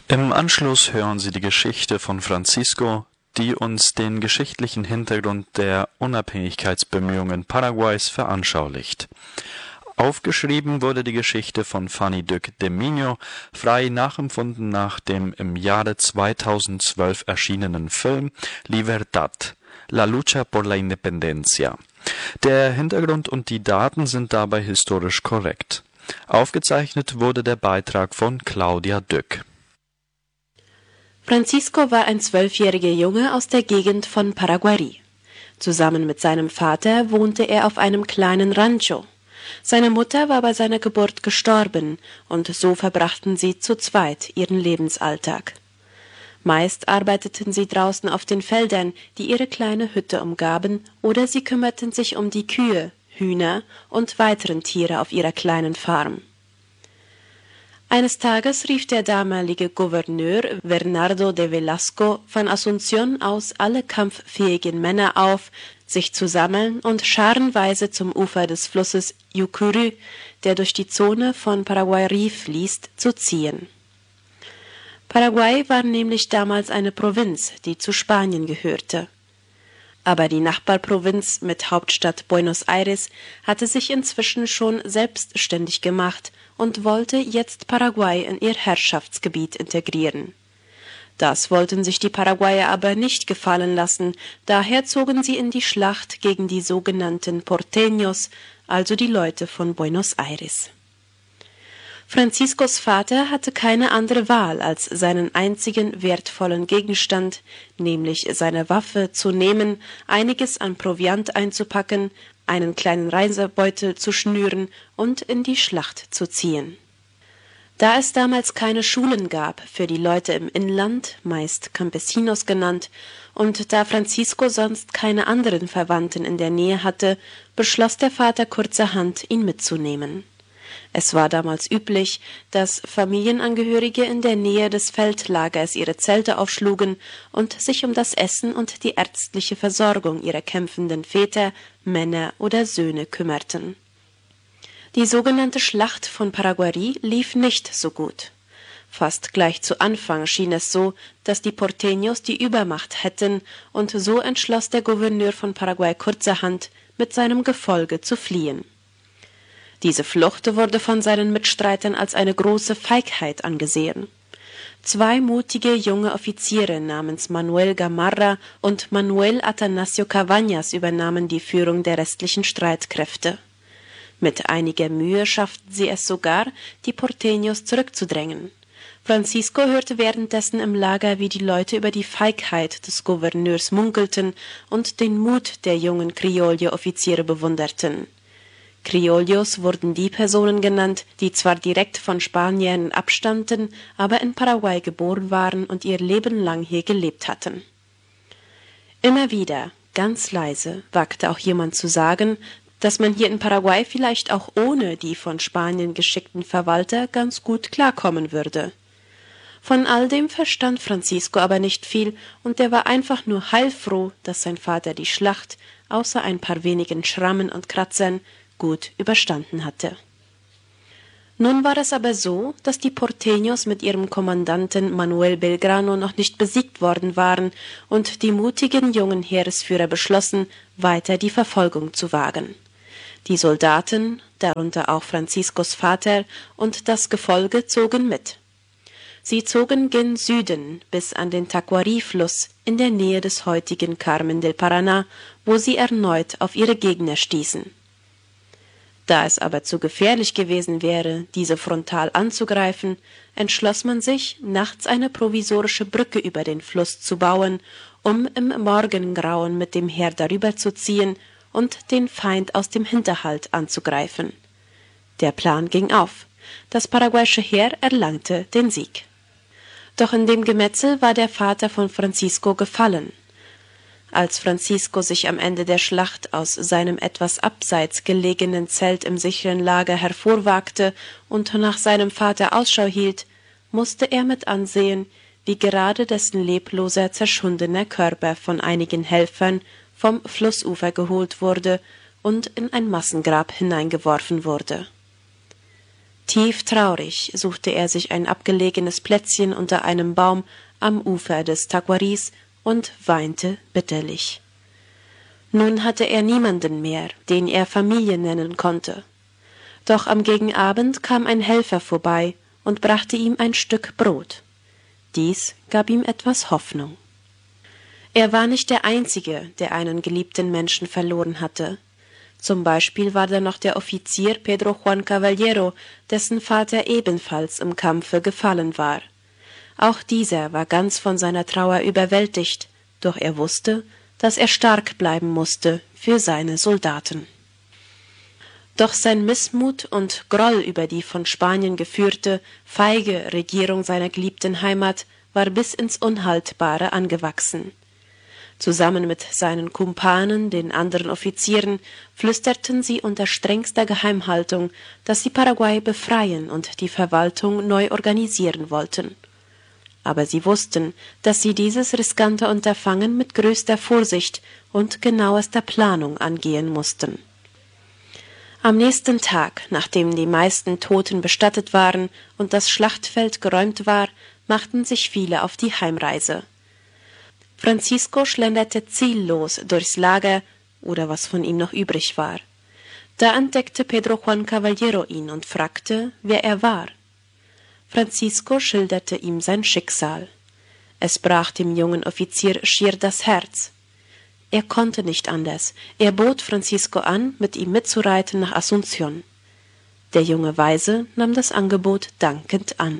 Im Anschluss hören Sie die Geschichte von Francisco, die uns den geschichtlichen Hintergrund der Unabhängigkeitsbemühungen Paraguays veranschaulicht. Aufgeschrieben wurde die Geschichte von Fanny Duc de Miño, frei nachempfunden nach dem im Jahre 2012 erschienenen Film Libertad, La lucha por la independencia. Der Hintergrund und die Daten sind dabei historisch korrekt. Aufgezeichnet wurde der Beitrag von Claudia Dück. Francisco war ein 12-jähriger Junge aus der Gegend von Paraguarí. Zusammen mit seinem Vater wohnte er auf einem kleinen Rancho. Seine Mutter war bei seiner Geburt gestorben, und so verbrachten sie zu zweit ihren Lebensalltag. Meist arbeiteten sie draußen auf den Feldern, die ihre kleine Hütte umgaben, oder sie kümmerten sich um die Kühe, Hühner und weiteren Tiere auf ihrer kleinen Farm. Eines Tages rief der damalige Gouverneur Bernardo de Velasco von Asunción aus alle kampffähigen Männer auf, sich zu sammeln und scharenweise zum Ufer des Flusses Yucurú, der durch die Zone von Paraguarí fließt, zu ziehen. Paraguay war nämlich damals eine Provinz, die zu Spanien gehörte. Aber die Nachbarprovinz mit Hauptstadt Buenos Aires hatte sich inzwischen schon selbstständig gemacht und wollte jetzt Paraguay in ihr Herrschaftsgebiet integrieren. Das wollten sich die Paraguayer aber nicht gefallen lassen, daher zogen sie in die Schlacht gegen die sogenannten Porteños, also die Leute von Buenos Aires. Franciscos Vater hatte keine andere Wahl, als seinen einzigen wertvollen Gegenstand, nämlich seine Waffe, zu nehmen, einiges an Proviant einzupacken, einen kleinen Reisebeutel zu schnüren und in die Schlacht zu ziehen. Da es damals keine Schulen gab für die Leute im Inland, meist Campesinos genannt, und da Francisco sonst keine anderen Verwandten in der Nähe hatte, beschloss der Vater kurzerhand, ihn mitzunehmen. Es war damals üblich, dass Familienangehörige in der Nähe des Feldlagers ihre Zelte aufschlugen und sich um das Essen und die ärztliche Versorgung ihrer kämpfenden Väter, Männer oder Söhne kümmerten. Die sogenannte Schlacht von Paraguarí lief nicht so gut. Fast gleich zu Anfang schien es so, dass die Porteños die Übermacht hätten, und so entschloss der Gouverneur von Paraguay kurzerhand, mit seinem Gefolge zu fliehen. Diese Flucht wurde von seinen Mitstreitern als eine große Feigheit angesehen. 2 mutige junge Offiziere namens Manuel Gamarra und Manuel Atanasio Cabañas übernahmen die Führung der restlichen Streitkräfte. Mit einiger Mühe schafften sie es sogar, die Porteños zurückzudrängen. Francisco hörte währenddessen im Lager, wie die Leute über die Feigheit des Gouverneurs munkelten und den Mut der jungen Criollo-Offiziere bewunderten. Criollos wurden die Personen genannt, die zwar direkt von Spaniern abstammten, aber in Paraguay geboren waren und ihr Leben lang hier gelebt hatten. Immer wieder, ganz leise, wagte auch jemand zu sagen, dass man hier in Paraguay vielleicht auch ohne die von Spanien geschickten Verwalter ganz gut klarkommen würde. Von all dem verstand Francisco aber nicht viel, und er war einfach nur heilfroh, dass sein Vater die Schlacht, außer ein paar wenigen Schrammen und Kratzern, gut überstanden hatte. Nun war es aber so, dass die Porteños mit ihrem Kommandanten Manuel Belgrano noch nicht besiegt worden waren, und die mutigen jungen Heeresführer beschlossen, weiter die Verfolgung zu wagen. Die Soldaten, darunter auch Franciscos Vater, und das Gefolge zogen mit. Sie zogen gen Süden bis an den Taquari-Fluss in der Nähe des heutigen Carmen del Paraná, wo sie erneut auf ihre Gegner stießen. Da es aber zu gefährlich gewesen wäre, diese frontal anzugreifen, entschloss man sich, nachts eine provisorische Brücke über den Fluss zu bauen, um im Morgengrauen mit dem Heer darüber zu ziehen und den Feind aus dem Hinterhalt anzugreifen. Der Plan ging auf. Das paraguayische Heer erlangte den Sieg. Doch in dem Gemetzel war der Vater von Francisco gefallen. Als Francisco sich am Ende der Schlacht aus seinem etwas abseits gelegenen Zelt im sicheren Lager hervorwagte und nach seinem Vater Ausschau hielt, musste er mit ansehen, wie gerade dessen lebloser, zerschundener Körper von einigen Helfern vom Flussufer geholt wurde und in ein Massengrab hineingeworfen wurde. Tief traurig suchte er sich ein abgelegenes Plätzchen unter einem Baum am Ufer des Taquaris und weinte bitterlich. Nun hatte er niemanden mehr, den er Familie nennen konnte. Doch am Gegenabend kam ein Helfer vorbei und brachte ihm ein Stück Brot. Dies gab ihm etwas Hoffnung. Er war nicht der Einzige, der einen geliebten Menschen verloren hatte. Zum Beispiel war da noch der Offizier Pedro Juan Caballero, dessen Vater ebenfalls im Kampfe gefallen war. Auch dieser war ganz von seiner Trauer überwältigt, doch er wusste, dass er stark bleiben musste für seine Soldaten. Doch sein Missmut und Groll über die von Spanien geführte, feige Regierung seiner geliebten Heimat war bis ins Unhaltbare angewachsen. Zusammen mit seinen Kumpanen, den anderen Offizieren, flüsterten sie unter strengster Geheimhaltung, dass sie Paraguay befreien und die Verwaltung neu organisieren wollten. Aber sie wussten, dass sie dieses riskante Unterfangen mit größter Vorsicht und genauester Planung angehen mussten. Am nächsten Tag, nachdem die meisten Toten bestattet waren und das Schlachtfeld geräumt war, machten sich viele auf die Heimreise. Francisco schlenderte ziellos durchs Lager, oder was von ihm noch übrig war. Da entdeckte Pedro Juan Caballero ihn und fragte, wer er war. Francisco schilderte ihm sein Schicksal. Es brach dem jungen Offizier schier das Herz. Er konnte nicht anders. Er bot Francisco an, mit ihm mitzureiten nach Asunción. Der junge Weise nahm das Angebot dankend an.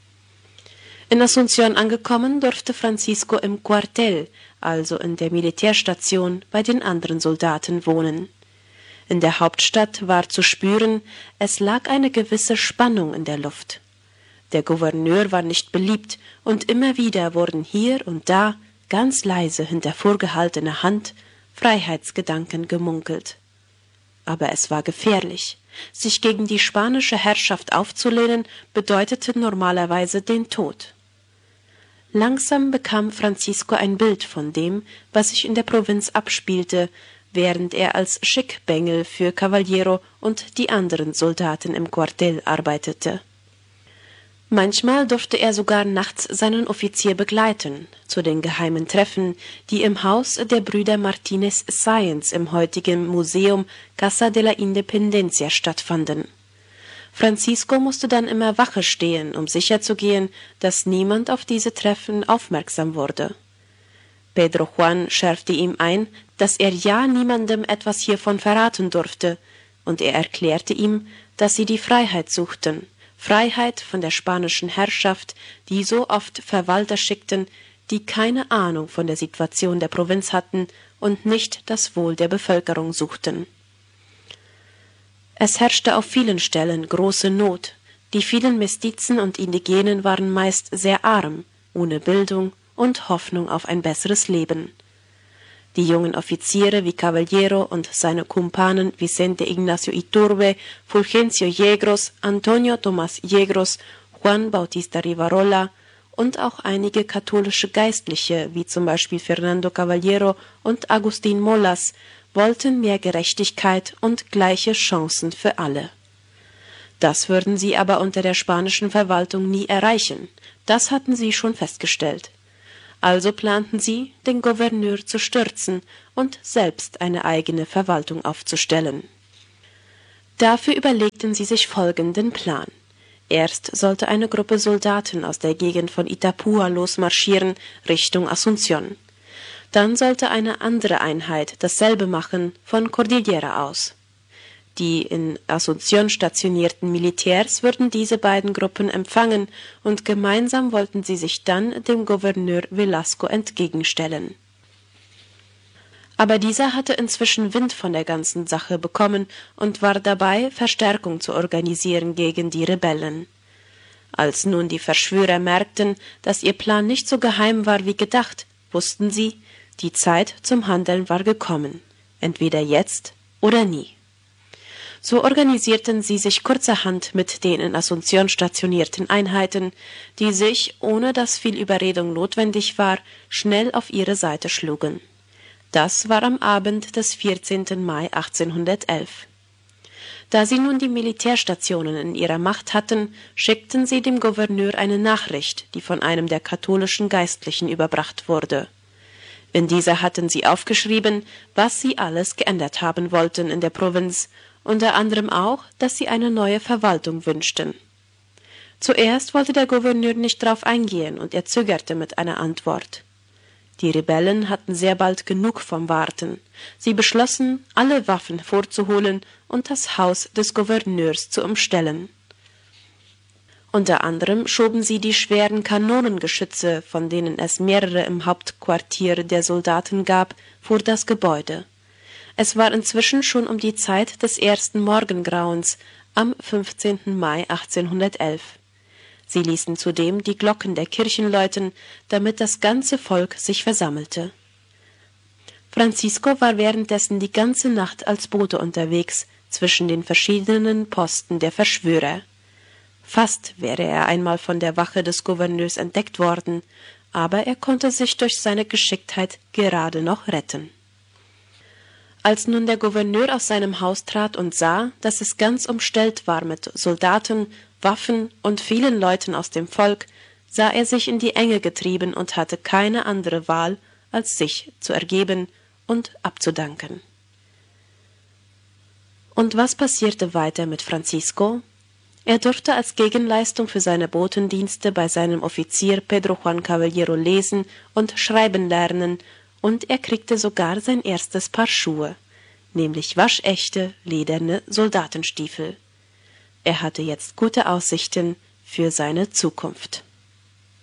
In Asunción angekommen, durfte Francisco im Cuartel, also in der Militärstation, bei den anderen Soldaten wohnen. In der Hauptstadt war zu spüren, es lag eine gewisse Spannung in der Luft. Der Gouverneur war nicht beliebt, und immer wieder wurden hier und da, ganz leise hinter vorgehaltener Hand, Freiheitsgedanken gemunkelt. Aber es war gefährlich. Sich gegen die spanische Herrschaft aufzulehnen, bedeutete normalerweise den Tod. Langsam bekam Francisco ein Bild von dem, was sich in der Provinz abspielte, während er als Schickbengel für Caballero und die anderen Soldaten im Quartell arbeitete. Manchmal durfte er sogar nachts seinen Offizier begleiten, zu den geheimen Treffen, die im Haus der Brüder Martinez Sáenz im heutigen Museum Casa de la Independencia stattfanden. Francisco musste dann immer Wache stehen, um sicherzugehen, dass niemand auf diese Treffen aufmerksam wurde. Pedro Juan schärfte ihm ein, dass er ja niemandem etwas hiervon verraten durfte, und er erklärte ihm, dass sie die Freiheit suchten, Freiheit von der spanischen Herrschaft, die so oft Verwalter schickten, die keine Ahnung von der Situation der Provinz hatten und nicht das Wohl der Bevölkerung suchten. Es herrschte auf vielen Stellen große Not. Die vielen Mestizen und Indigenen waren meist sehr arm, ohne Bildung und Hoffnung auf ein besseres Leben. Die jungen Offiziere wie Caballero und seine Kumpanen Vicente Ignacio Iturbe, Fulgencio Yegros, Antonio Tomás Yegros, Juan Bautista Rivarola und auch einige katholische Geistliche, wie zum Beispiel Fernando Caballero und Agustín Molas, wollten mehr Gerechtigkeit und gleiche Chancen für alle. Das würden sie aber unter der spanischen Verwaltung nie erreichen, das hatten sie schon festgestellt. Also planten sie, den Gouverneur zu stürzen und selbst eine eigene Verwaltung aufzustellen. Dafür überlegten sie sich folgenden Plan. Erst sollte eine Gruppe Soldaten aus der Gegend von Itapúa losmarschieren Richtung Asunción. Dann sollte eine andere Einheit dasselbe machen von Cordillera aus. Die in Asunción stationierten Militärs würden diese beiden Gruppen empfangen und gemeinsam wollten sie sich dann dem Gouverneur Velasco entgegenstellen. Aber dieser hatte inzwischen Wind von der ganzen Sache bekommen und war dabei, Verstärkung zu organisieren gegen die Rebellen. Als nun die Verschwörer merkten, dass ihr Plan nicht so geheim war wie gedacht, wussten sie, die Zeit zum Handeln war gekommen, entweder jetzt oder nie. So organisierten sie sich kurzerhand mit den in Asunción stationierten Einheiten, die sich, ohne dass viel Überredung notwendig war, schnell auf ihre Seite schlugen. Das war am Abend des 14. Mai 1811. Da sie nun die Militärstationen in ihrer Macht hatten, schickten sie dem Gouverneur eine Nachricht, die von einem der katholischen Geistlichen überbracht wurde. In dieser hatten sie aufgeschrieben, was sie alles geändert haben wollten in der Provinz, unter anderem auch, dass sie eine neue Verwaltung wünschten. Zuerst wollte der Gouverneur nicht darauf eingehen und er zögerte mit einer Antwort. Die Rebellen hatten sehr bald genug vom Warten. Sie beschlossen, alle Waffen vorzuholen und das Haus des Gouverneurs zu umstellen. Unter anderem schoben sie die schweren Kanonengeschütze, von denen es mehrere im Hauptquartier der Soldaten gab, vor das Gebäude. Es war inzwischen schon um die Zeit des ersten Morgengrauens am 15. Mai 1811. Sie ließen zudem die Glocken der Kirchen läuten, damit das ganze Volk sich versammelte. Francisco war währenddessen die ganze Nacht als Bote unterwegs zwischen den verschiedenen Posten der Verschwörer. Fast wäre er einmal von der Wache des Gouverneurs entdeckt worden, aber er konnte sich durch seine Geschicktheit gerade noch retten. Als nun der Gouverneur aus seinem Haus trat und sah, dass es ganz umstellt war mit Soldaten, Waffen und vielen Leuten aus dem Volk, sah er sich in die Enge getrieben und hatte keine andere Wahl, als sich zu ergeben und abzudanken. Und was passierte weiter mit Francisco? Er durfte als Gegenleistung für seine Botendienste bei seinem Offizier Pedro Juan Caballero lesen und schreiben lernen, und er kriegte sogar sein erstes Paar Schuhe, nämlich waschechte, lederne Soldatenstiefel. Er hatte jetzt gute Aussichten für seine Zukunft.